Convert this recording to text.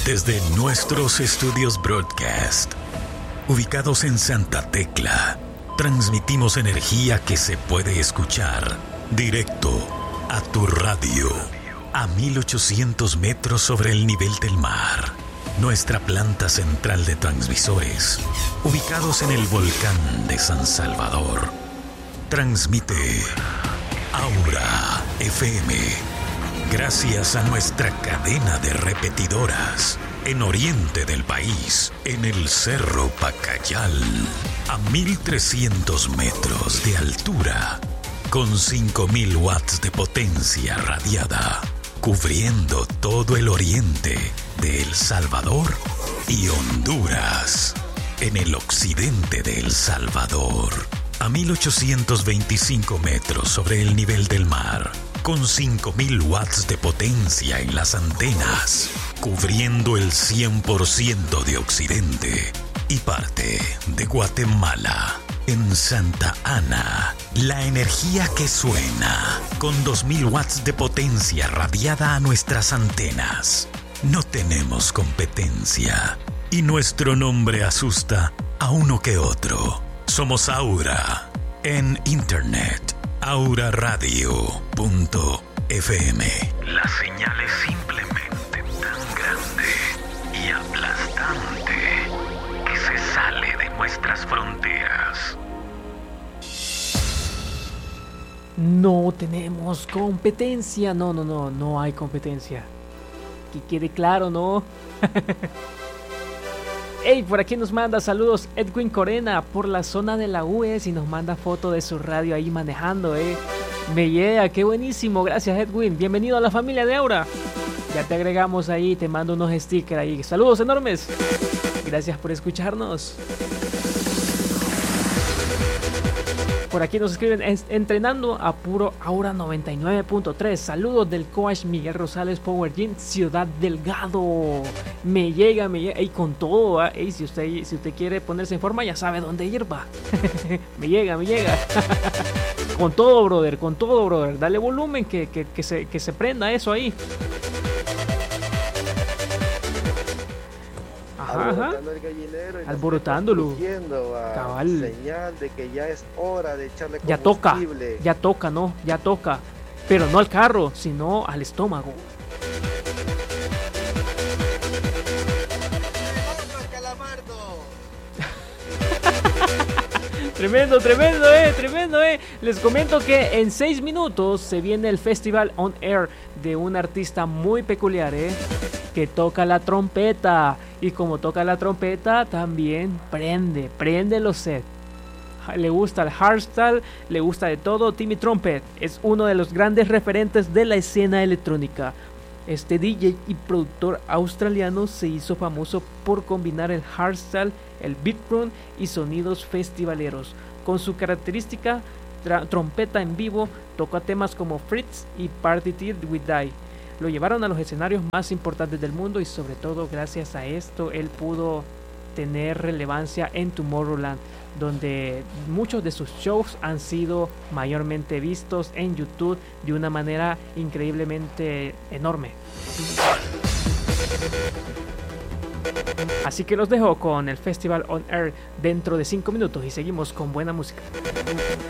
Desde nuestros estudios broadcast, ubicados en Santa Tecla, transmitimos energía que se puede escuchar directo a tu radio, a 1800 metros sobre el nivel del mar. Nuestra planta central de transmisores, ubicados en el volcán de San Salvador, transmite Aura FM. Gracias a nuestra cadena de repetidoras en oriente del país, en el Cerro Pacayal, a 1300 metros de altura, con 5000 watts de potencia radiada, cubriendo todo el oriente de El Salvador y Honduras, en el occidente de El Salvador, a 1825 metros sobre el nivel del mar, con 5000 watts de potencia en las antenas, cubriendo el 100% de Occidente y parte de Guatemala. En Santa Ana, la energía que suena, con 2000 watts de potencia radiada a nuestras antenas. No tenemos competencia y nuestro nombre asusta a uno que otro. Somos Aura en internet. auraradio.fm. La señal es simplemente tan grande y aplastante que se sale de nuestras fronteras. No tenemos competencia. No hay competencia. Que quede claro, ¿no? Hey, por aquí nos manda saludos Edwin Corena por la zona de la US y nos manda foto de su radio ahí manejando, Me llega, qué buenísimo, gracias Edwin, bienvenido a la familia de Aura. Ya te agregamos ahí, te mando unos stickers ahí, saludos enormes, gracias por escucharnos. Por aquí nos escriben, entrenando a puro Aura 99.3. Saludos del coach Miguel Rosales Power Gym, Ciudad Delgado. Me llega, y con todo, ¿eh? Si usted quiere ponerse en forma, ya sabe dónde ir, va. me llega. Con todo, brother. Dale volumen, que se prenda eso ahí. Alborotando el gallinero y alborotándolo. Cabal. Señal de que ya es hora de echarle combustible. Ya toca. Pero no al carro, sino al estómago. Tremendo, Les comento que en 6 minutos se viene el Festival On Air de un artista muy peculiar, que toca la trompeta. Y como toca la trompeta, también prende los sets. Le gusta el hardstyle, le gusta de todo. Timmy Trumpet es uno de los grandes referentes de la escena electrónica. Este DJ y productor australiano se hizo famoso por combinar el hardstyle, el beat run y sonidos festivaleros. Con su característica trompeta en vivo, toca temas como Fritz y Party Till We Die. Lo llevaron a los escenarios más importantes del mundo y sobre todo gracias a esto él pudo tener relevancia en Tomorrowland, donde muchos de sus shows han sido mayormente vistos en YouTube de una manera increíblemente enorme. Así que los dejo con el Festival On Air dentro de 5 minutos y seguimos con buena música.